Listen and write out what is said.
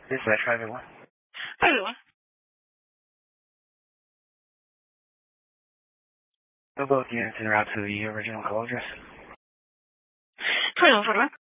This is Private One. Private One. Will both units en route to the original call address? 2141.